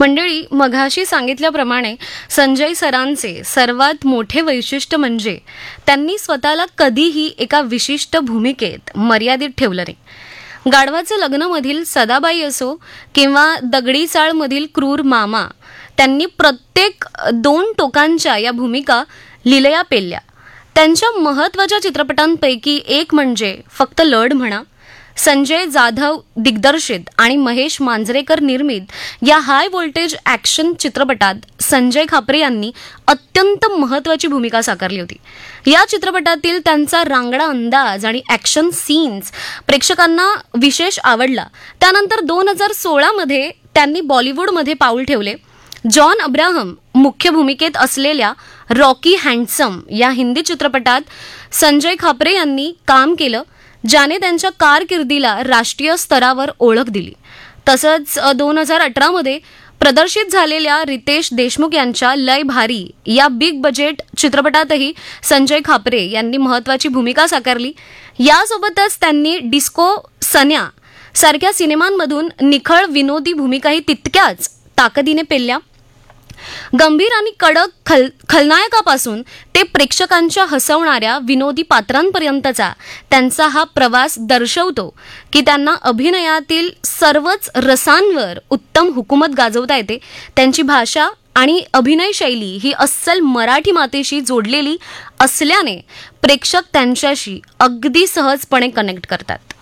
मंडळी, मघाशी सांगितल्याप्रमाणे संजय सरांचे सर्वात मोठे वैशिष्ट्य म्हणजे त्यांनी स्वतःला कधीही एका विशिष्ट भूमिकेत मर्यादित ठेवलं नाही. गाढवाचं लग्नमधील सदाबाई असो किंवा दगडी चाळमधील क्रूर मामा, त्यांनी प्रत्येक 2 टोकांच्या या भूमिका लिलया पेलल्या. त्यांच्या महत्त्वाच्या चित्रपटांपैकी एक म्हणजे फक्त लढ म्हणा. संजय जाधव दिग्दर्शित आणि महेश मांजरेकर निर्मित या हाय व्होल्टेज ॲक्शन चित्रपटात संजय खापरे यांनी अत्यंत महत्त्वाची भूमिका साकारली होती. या चित्रपटातील त्यांचा रांगडा अंदाज आणि ॲक्शन सीन्स प्रेक्षकांना विशेष आवडला. त्यानंतर 2016 मध्ये त्यांनी बॉलिवूडमध्ये पाऊल ठेवले. जॉन अब्राहम मुख्य भूमिकेत असलेल्या रॉकी हँडसम या हिंदी चित्रपटात संजय खापरे यांनी काम केलं, ज्याने त्यांच्या कारकिर्दीला राष्ट्रीय स्तरावर ओळख दिली. तसंच 2018 मध्ये प्रदर्शित झालेल्या रितेश देशमुख यांच्या लय भारी या बिग बजेट चित्रपटातही संजय खापरे यांनी महत्त्वाची भूमिका साकारली. यासोबतच त्यांनी डिस्को सन्या सारख्या सिनेमांमधून निखळ विनोदी भूमिकाही तितक्याच ताकदीने पेलल्या. गंभीर आणि कडक खलनायकापासून ते प्रेक्षकांच्या हसवणाऱ्या विनोदी पात्रांपर्यंतचा त्यांचा हा प्रवास दर्शवतो की त्यांना अभिनयातील सर्वच रसांवर उत्तम हुकूमत गाजवता येते. त्यांची भाषा आणि अभिनय शैली ही अस्सल मराठी मातेशी जोडलेली असल्याने प्रेक्षक त्यांच्याशी अगदी सहजपणे कनेक्ट करतात.